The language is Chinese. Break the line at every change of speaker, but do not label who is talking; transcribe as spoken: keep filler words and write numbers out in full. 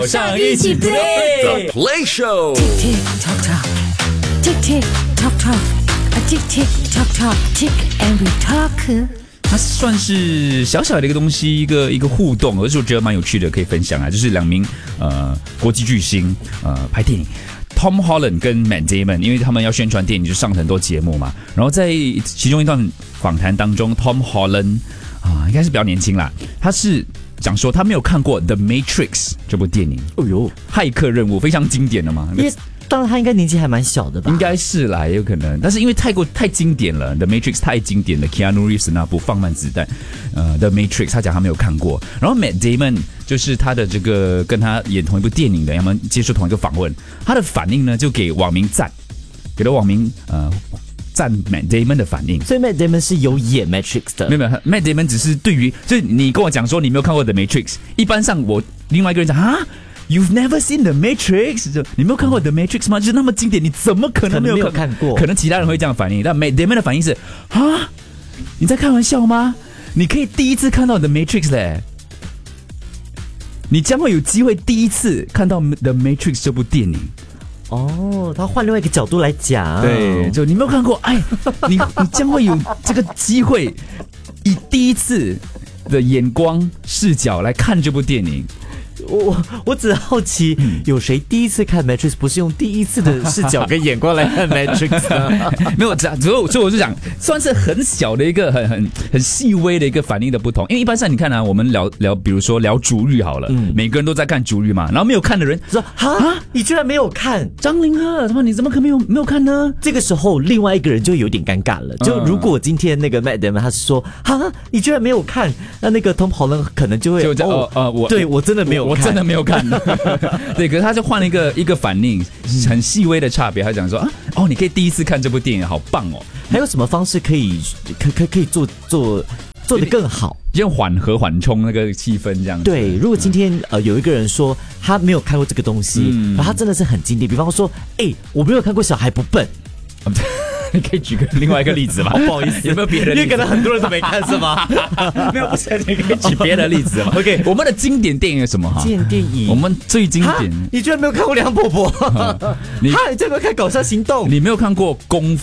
上一起 play
The Play Show。
Tick tock tock, tick tick tock tock, a tick tick tock tock, tick and we talk。
它算是小小的一个东西，一个一个互动，而且我觉得蛮有趣的，可以分享啊。就是两名呃国际巨星呃拍电影。Tom Holland 跟 Matt Damon， 因为他们要宣传电影，就上很多节目嘛。然后在其中一段访谈当中 ，Tom Holland 啊，应该是比较年轻啦，他是讲说他没有看过《The Matrix》这部电影。
哦呦，
骇客任务非常经典的嘛。
因为当然他应该年纪还蛮小的吧？
应该是啦，也有可能。但是因为太过太经典了，《The Matrix》太经典了 ，Keanu Reeves 那部放慢子弹，呃，《The Matrix》他讲他没有看过。然后 Matt Damon 就是他的这个跟他演同一部电影的，他们接受同一个访问，他的反应呢就给网民赞，给了网民呃赞 Matt Damon 的反应。
所以 Matt Damon 是有演 Matrix 的，
没有没有 ，Matt Damon 只是对于就是你跟我讲说你没有看过 The Matrix， 一般上我另外一个人讲啊。You've never seen The Matrix？ 就你没有看过 The Matrix 吗？就是那么经典，你怎么可能没有 看,
可能没有看过？
可能其他人会这样反应，但 Matt Damon 的反应是啊，你在开玩笑吗？你可以第一次看到 The Matrix 嘞，你将会有机会第一次看到 The Matrix 这部电影。
哦，他换另外一个角度来讲，
对，就你没有看过，哎，你你将会有这个机会，以第一次的眼光视角来看这部电影。
我我只好奇，有谁第一次看 Matrix 不是用第一次的视角跟眼光来看 Matrix 呢？
没有，所以所以我就讲，算是很小的一个很很很细微的一个反应的不同。因为一般上你看啊，我们聊聊，比如说聊逐日好了，嗯、每个人都在看逐日嘛，然后没有看的人
说啊，你居然没有看
张凌赫，怎么你怎么可能没有没有看呢？
这个时候，另外一个人就有点尴尬了。就如果今天那个 Matt Damon 他是说啊，你居然没有看，那那个 Tom Holland 可能就会
就哦呃我
对我真的没有看。
我真的没有看，对，可是他就换了一个一个反应，很细微的差别。他讲说啊，哦，你可以第一次看这部电影，好棒哦！
还有什么方式可以可可可以做做做得更好？
用缓和缓冲那个气氛这样子。
对，如果今天呃有一个人说他没有看过这个东西，嗯、然后他真的是很经典，比方说，哎，我没有看过《小孩不笨》。
你可以举个另外一个例子吗？
不好意思，
有没有别的例子？
因为可能很多人都没看是吗？
没有，不是，你可以举别的例子吗 ？OK， 我们的经典电影有什么？
经典电影，
我们最经典。
你居然没有看过《梁婆婆》？你你居然没有看《搞笑行动》？
你没有看过《功夫》？